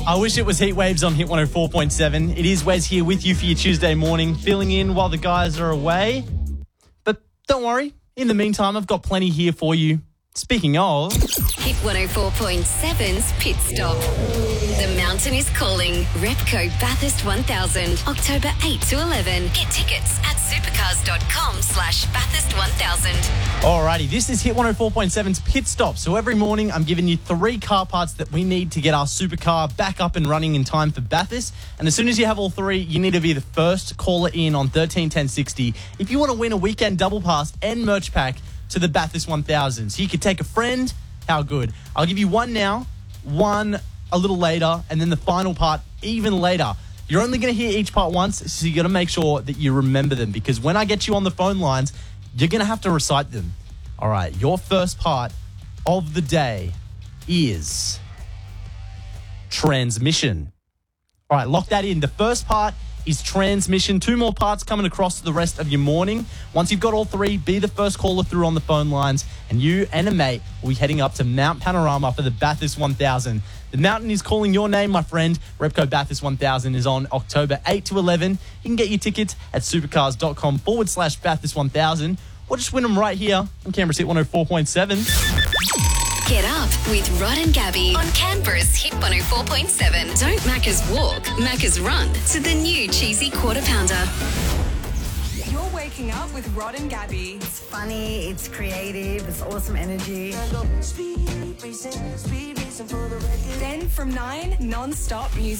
I wish it was Heat Waves on Hit 104.7. It is Wes here with you for your Tuesday morning, filling in while the guys are away. But don't worry, in the meantime, I've got plenty here for you. Speaking of... Hit 104.7's Pit Stop. The mountain is calling. Repco Bathurst 1000, October 8 to 11. Get tickets at supercars.com/Bathurst 1000. Alrighty, this is Hit 104.7's Pit Stop. So every morning I'm giving you 3 car parts that we need to get our supercar back up and running in time for Bathurst. And as soon as you have all 3, you need to be the first caller in on 131060 if you want to win a weekend double pass and merch pack to the Bathurst 1000. So you could take a friend. How good. I'll give you one now, one a little later, and then the final part even later. You're only going to hear each part once, so you got to make sure that you remember them, because when I get you on the phone lines, you're going to have to recite them. All right, your first part of the day is transmission. All right, lock that in. The first part is transmission. 2 more parts coming across the rest of your morning. Once you've got all 3, be the first caller through on the phone lines, and you and a mate will be heading up to Mount Panorama for the Bathurst 1000. The mountain is calling your name, my friend. Repco Bathurst 1000 is on October 8 to 11. You can get your tickets at supercars.com/Bathurst 1000, or just win them right here on Canberra's Hit 104.7. Get up with Rod and Gabby on Canberra's Hit 104.7. Don't Macca's walk, Macca's run to the new cheesy quarter pounder. You're waking up with Rod and Gabby. It's funny, it's creative, it's awesome energy. Then from 9, non-stop music.